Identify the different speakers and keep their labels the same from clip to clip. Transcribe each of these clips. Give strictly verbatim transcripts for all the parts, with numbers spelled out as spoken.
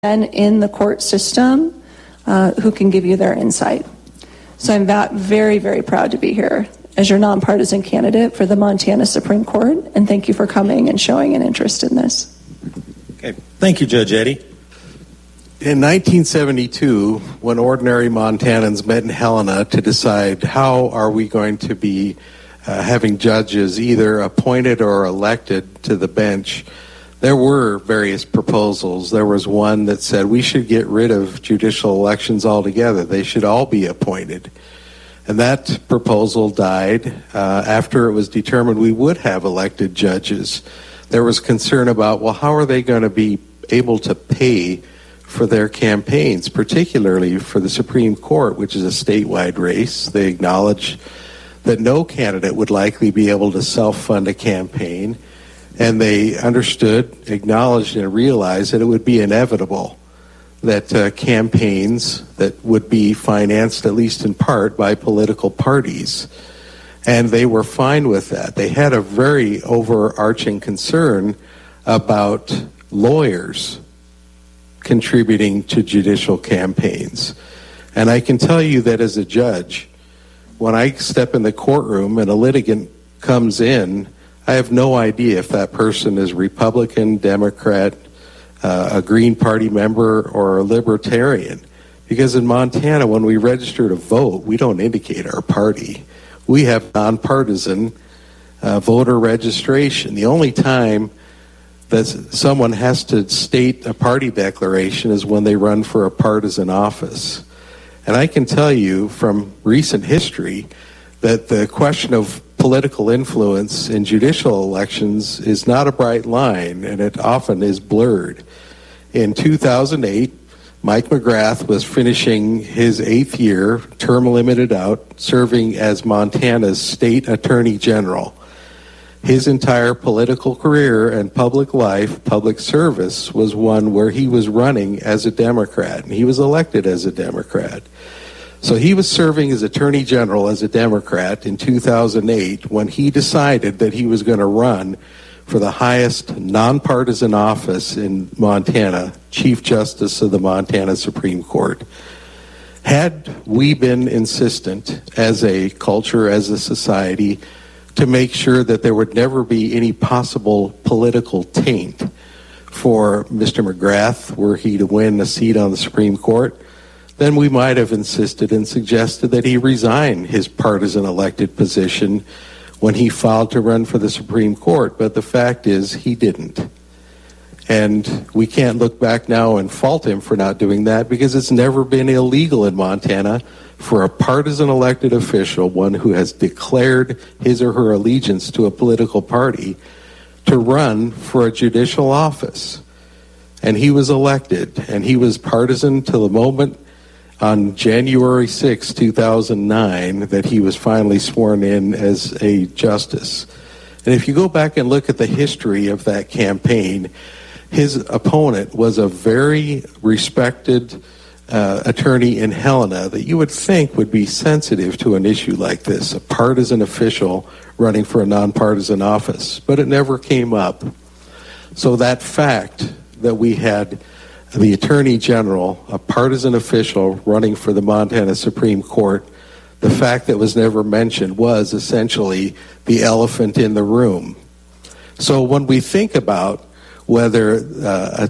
Speaker 1: men in the court system uh, who can give you their insight. So I'm va- very, very proud to be here as your nonpartisan candidate for the Montana Supreme Court, and thank you for coming and showing an interest in this.
Speaker 2: Okay. Thank you, Judge Eddy.
Speaker 3: In nineteen seventy-two, when ordinary Montanans met in Helena to decide how are we going to be uh, having judges either appointed or elected to the bench, there were various proposals. There was one that said we should get rid of judicial elections altogether. They should all be appointed. And that proposal died uh, after it was determined we would have elected judges. There was concern about, well, how are they going to be able to pay for their campaigns, particularly for the Supreme Court, which is a statewide race. They acknowledge that no candidate would likely be able to self-fund a campaign, and they understood, acknowledged, and realized that it would be inevitable that uh, campaigns that would be financed, at least in part, by political parties. And they were fine with that. They had a very overarching concern about lawyers contributing to judicial campaigns. And I can tell you that as a judge, when I step in the courtroom and a litigant comes in, I have no idea if that person is Republican, Democrat, uh, a Green Party member, or a Libertarian. Because in Montana, when we register to vote, we don't indicate our party. We have nonpartisan uh, voter registration. The only time that someone has to state a party declaration is when they run for a partisan office. And I can tell you from recent history that the question of political influence in judicial elections is not a bright line, and it often is blurred. In two thousand eight, Mike McGrath was finishing his eighth year, term limited out, serving as Montana's state attorney general. His entire political career and public life, public service, was one where he was running as a Democrat, and he was elected as a Democrat. So he was serving as Attorney General as a Democrat in two thousand eight when he decided that he was going to run for the highest nonpartisan office in Montana, Chief Justice of the Montana Supreme Court. Had we been insistent as a culture, as a society, to make sure that there would never be any possible political taint for Mister McGrath were he to win a seat on the Supreme Court, then we might have insisted and suggested that he resign his partisan elected position when he filed to run for the Supreme Court. But the fact is, he didn't. And we can't look back now and fault him for not doing that, because it's never been illegal in Montana for a partisan elected official, one who has declared his or her allegiance to a political party, to run for a judicial office. And he was elected, and he was partisan till the moment on January sixth, two thousand nine, that he was finally sworn in as a justice. And if you go back and look at the history of that campaign, his opponent was a very respected uh, attorney in Helena that you would think would be sensitive to an issue like this, a partisan official running for a nonpartisan office. But it never came up. So that fact that we had the Attorney General, a partisan official running for the Montana Supreme Court, the fact that was never mentioned was essentially the elephant in the room. So when we think about whether uh, a,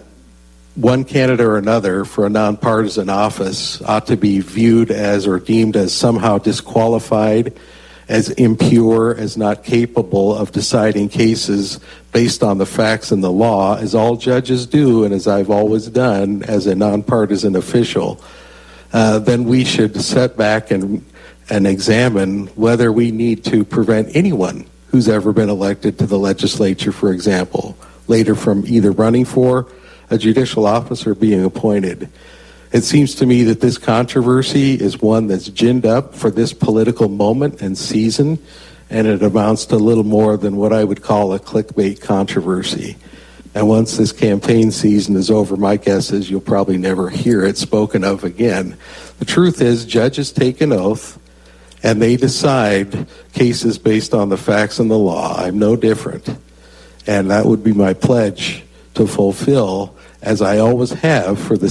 Speaker 3: one candidate or another for a nonpartisan office ought to be viewed as or deemed as somehow disqualified, as impure, as not capable of deciding cases based on the facts and the law, as all judges do and as I've always done as a nonpartisan official, uh, then we should set back and, and examine whether we need to prevent anyone who's ever been elected to the legislature, for example, later from either running for a judicial office or being appointed. It seems to me that this controversy is one that's ginned up for this political moment and season, and it amounts to little more than what I would call a clickbait controversy. And once this campaign season is over, my guess is you'll probably never hear it spoken of again. The truth is, judges take an oath, and they decide cases based on the facts and the law. I'm no different. And that would be my pledge to fulfill as I always have for the